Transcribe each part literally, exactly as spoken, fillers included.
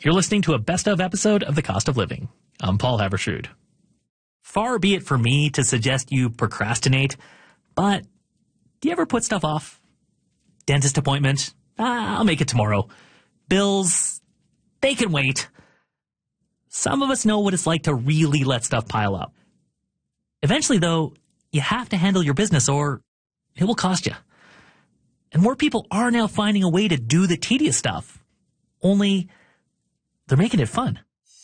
You're listening to a best of episode of The Cost of Living. I'm Paul Haberstrood. Far be it for me to suggest you procrastinate, but do you ever put stuff off? Dentist appointment? Ah, I'll make it tomorrow. Bills? They can wait. Some of us know what it's like to really let stuff pile up. Eventually, though, you have to handle your business or it will cost you. And more people are now finding a way to do the tedious stuff. Only they're making it fun.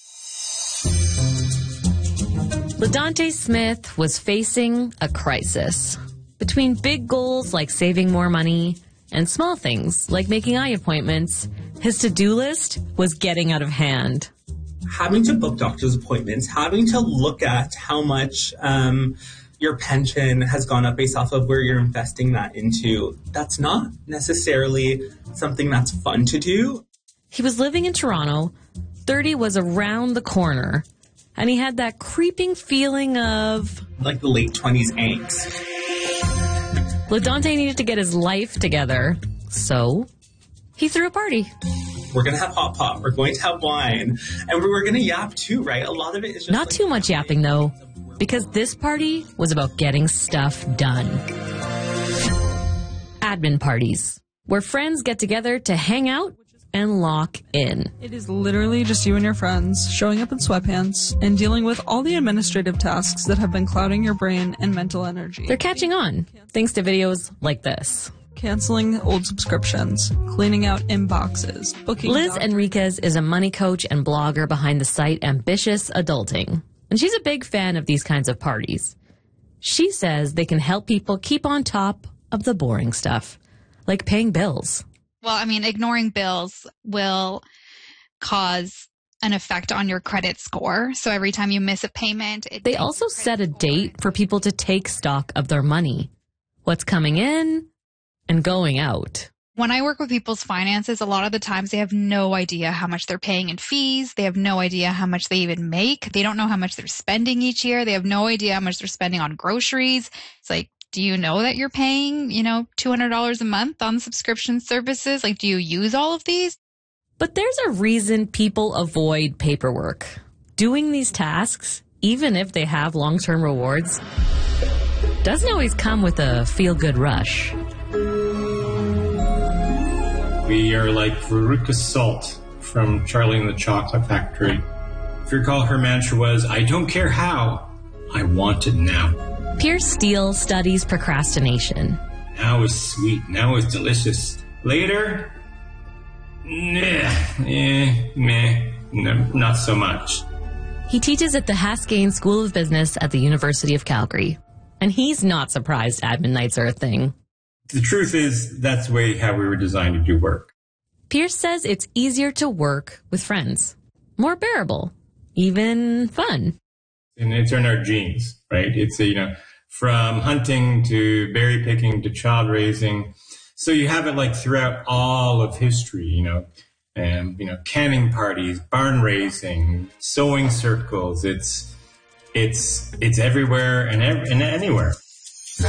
LaDante Smith was facing a crisis. Between big goals like saving more money and small things like making eye appointments, his to-do list was getting out of hand. Having to book doctor's appointments, having to look at how much um, your pension has gone up based off of where you're investing that into, that's not necessarily something that's fun to do. He was living in Toronto. thirty was around the corner. And he had that creeping feeling of... like the late twenties angst. LaDante needed to get his life together. So, he threw a party. We're going to have hot pot. We're going to have wine. And we're going to yap too, right? A lot of it is just... Not like too much yapping, though. Because this party was about getting stuff done. Admin parties. Where friends get together to hang out and lock in. It is literally just you and your friends showing up in sweatpants and dealing with all the administrative tasks that have been clouding your brain and mental energy. They're catching on, thanks to videos like this. Canceling old subscriptions, cleaning out inboxes, booking... Liz doctor- Enriquez is a money coach and blogger behind the site Ambitious Adulting. And she's a big fan of these kinds of parties. She says they can help people keep on top of the boring stuff, like paying bills. Well, I mean, ignoring bills will cause an effect on your credit score. So every time you miss a payment... It they also set a date for people to take stock of their money. What's coming in and going out. When I work with people's finances, a lot of the times they have no idea how much they're paying in fees. They have no idea how much they even make. They don't know how much they're spending each year. They have no idea how much they're spending on groceries. It's like, do you know that you're paying, you know, two hundred dollars a month on subscription services? Like, do you use all of these? But there's a reason people avoid paperwork. Doing these tasks, even if they have long-term rewards, doesn't always come with a feel-good rush. We are like Veruca Salt from Charlie and the Chocolate Factory. If you recall, her mantra was, I don't care how, I want it now. Pierce Steele studies procrastination. Now is sweet. Now is delicious. Later? Nah, eh, meh, no, not so much. He teaches at the Haskayne School of Business at the University of Calgary. And he's not surprised admin nights are a thing. The truth is, that's the way how we were designed to do work. Pierce says it's easier to work with friends. More bearable. Even fun. And it's in our genes, right? It's, you know, from hunting to berry picking to child raising. So you have it like throughout all of history, you know, and, you know, canning parties, barn raising, sewing circles. It's, it's, it's everywhere and, ev- and anywhere.